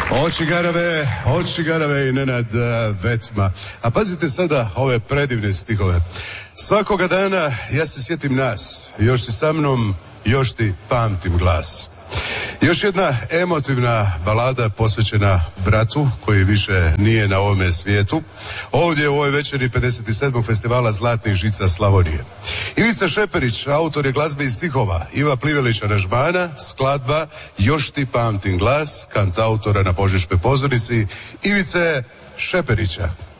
Oči garave i Nenad Vetma. A pazite sada ove predivne stihove. Svakoga dana ja se sjetim nas, još si sa mnom, još ti pamtim glas. Još jedna emotivna balada posvećena bratu koji više nije na ovome svijetu. Ovdje u ovoj večeri 57. festivala Zlatnih žica Slavonije. Ivica Šeperić, autor je glazbe i stihova. Iva Plivelić aranžmana, skladba Još ti pamtim glas, kantautora na Požeškoj pozornici Ivice Šeperića.